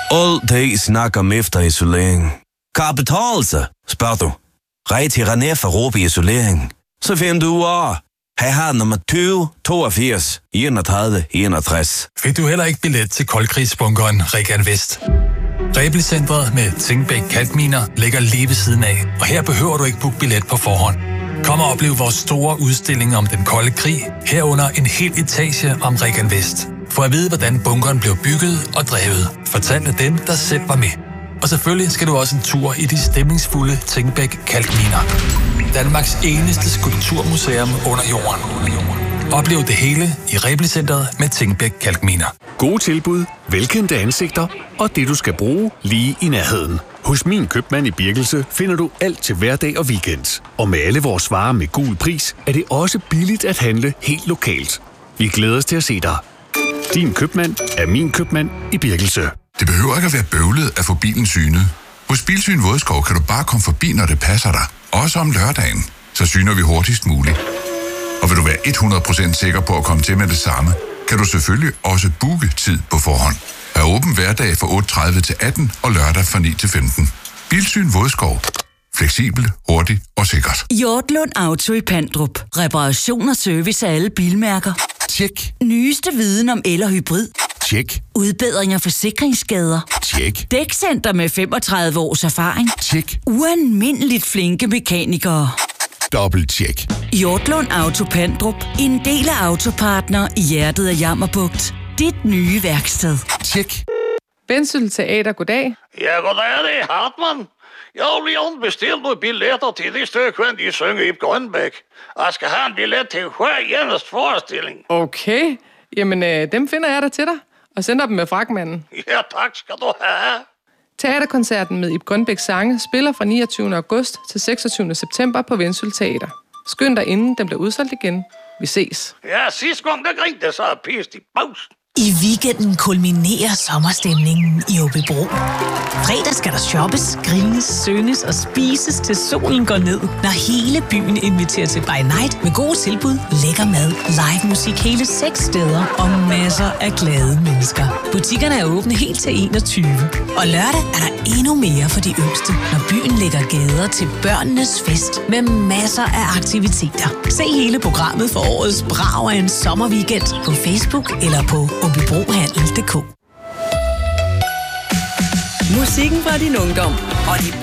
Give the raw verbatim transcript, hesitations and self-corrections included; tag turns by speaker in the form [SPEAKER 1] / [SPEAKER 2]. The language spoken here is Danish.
[SPEAKER 1] Altid snakker om efterisolering. Kan det betale sig, spørger du? Rej til René for Råbe Isolering. Så finder du ud af. Her har nummer tyve toogfirs enogtredive enogtres.
[SPEAKER 2] Fik du heller ikke billet til koldkrigsbunkeren Regan Vest? Rebelcentret med Tingbæk Kalkminer ligger lige ved siden af, og her behøver du ikke booke billet på forhånd. Kom og oplev vores store udstilling om den kolde krig, herunder en hel etage om Regan Vest. For at vide, hvordan bunkeren blev bygget og drevet, fortalt af dem, der selv var med. Og selvfølgelig skal du også en tur i de stemningsfulde Tingbæk Kalkminer. Danmarks eneste skulpturmuseum under jorden. Oplev det hele i Rebelcentret med Tingbæk Kalkminer.
[SPEAKER 3] Gode tilbud, velkendte ansigter og det, du skal bruge lige i nærheden. Hos Min Købmand i Birkelse finder du alt til hverdag og weekend. Og med alle vores varer med gul pris, er det også billigt at handle helt lokalt. Vi glæder os til at se dig. Din købmand er Min Købmand i Birkelse.
[SPEAKER 4] Det behøver ikke at være bøvlet at få bilen synet. Hos Bilsyn Vodskov kan du bare komme forbi, når det passer dig. Også om lørdagen. Så syner vi hurtigst muligt. Og vil du være hundrede procent sikker på at komme til med det samme, kan du selvfølgelig også booke tid på forhånd. Er åben hverdag fra otte tredive til atten og lørdag fra ni til femten. Bilsyn Vodskov. Fleksibel, hurtig og sikkert.
[SPEAKER 5] Hjortlund Auto i Pandrup. Reparation og service af alle bilmærker.
[SPEAKER 3] Tjek.
[SPEAKER 5] Nyeste viden om el- og hybrid.
[SPEAKER 3] Tjek.
[SPEAKER 5] Udbedring af forsikringsskader.
[SPEAKER 3] Tjek.
[SPEAKER 5] Dækcenter med femogtredive års erfaring.
[SPEAKER 3] Tjek.
[SPEAKER 5] Ualmindeligt flinke mekanikere.
[SPEAKER 3] Dobbelt tjek.
[SPEAKER 5] Hjortlund Auto Pandrup. En del af Autopartner i hjertet af Jammerbugt. Dit nye værksted.
[SPEAKER 3] Tjek.
[SPEAKER 6] Vendsyssel Teater, goddag.
[SPEAKER 7] Ja, goddag, det er Hartmann. Jeg vil lige bestille nogle billetter til det stykke, de synger i Grønbæk. Jeg skal have en billet til hver eneste forestilling.
[SPEAKER 6] Okay, jamen øh, dem finder jeg da til dig, og sender dem med fragtmanden.
[SPEAKER 7] Ja, tak skal du have.
[SPEAKER 6] Teaterkoncerten med Ib Grønbæk sange spiller fra niogtyvende august til seksogtyvende september på Vendsyssel Teater. Skynd dig inden den bliver udsolgt igen. Vi ses.
[SPEAKER 7] Ja, sidste gang, der grinte så er pist i pausen.
[SPEAKER 8] I weekenden kulminerer sommerstemningen i Aabybro. Fredag skal der shoppes, grines, synges og spises til solen går ned, når hele byen inviterer til by night med gode tilbud, lækker mad, live musik hele seks steder og masser af glade mennesker. Butikkerne er åbne helt til enogtyve. Og lørdag er der endnu mere for de yngste, når byen lægger gader til børnenes fest med masser af aktiviteter. Se hele programmet for årets brag af en sommerweekend på Facebook eller på aabybrohandel punktum d k.
[SPEAKER 9] Musikken fra din ungdom og de